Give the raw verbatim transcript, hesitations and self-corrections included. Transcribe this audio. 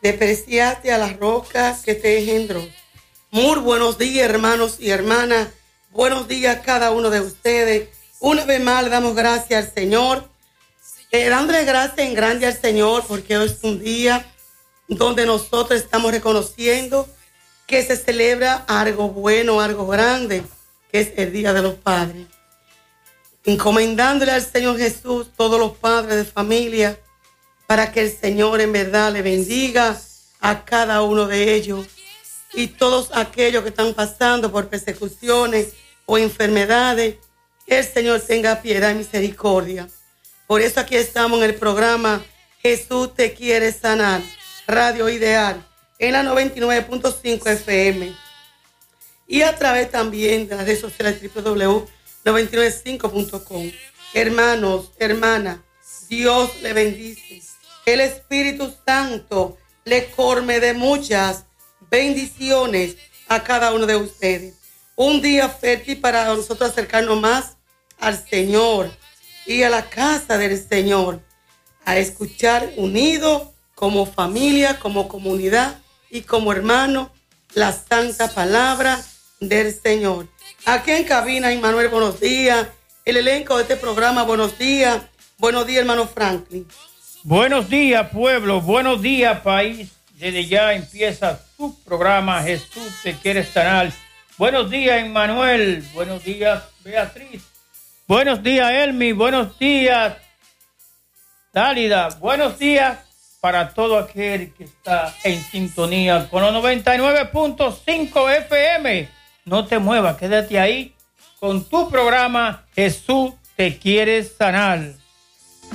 despreciaste a la roca que te engendró. Muy buenos días, hermanos y hermanas. Buenos días a cada uno de ustedes. Una vez más le damos gracias al Señor. Eh, dándole gracias en grande al Señor porque hoy es un día donde nosotros estamos reconociendo que se celebra algo bueno, algo grande, que es el Día de los Padres. Encomendándole al Señor Jesús todos los padres de familia para que el Señor en verdad le bendiga a cada uno de ellos y todos aquellos que están pasando por persecuciones o enfermedades, que el Señor tenga piedad y misericordia. Por eso aquí estamos en el programa Jesús te quiere sanar, Radio Ideal, en la noventa y nueve punto cinco F M y a través también de las redes sociales doble u doble u doble u punto noventa y nueve cinco punto com. Hermanos, hermanas, Dios le bendice. El Espíritu Santo le colme de muchas bendiciones a cada uno de ustedes. Un día fértil para nosotros acercarnos más al Señor y a la casa del Señor, a escuchar unidos como familia, como comunidad y como hermanos la santa palabra del Señor. Aquí en cabina, Emmanuel, buenos días. El elenco de este programa, buenos días. Buenos días, hermano Franklin. Buenos días, pueblo. Buenos días, país. Desde ya empieza tu programa Jesús te quiere sanar. Buenos días, Emmanuel. Buenos días, Beatriz. Buenos días, Elmi. Buenos días, Dálida. Buenos días para todo aquel que está en sintonía con los noventa y nueve punto cinco F M. No te muevas, quédate ahí con tu programa Jesús te quiere sanar.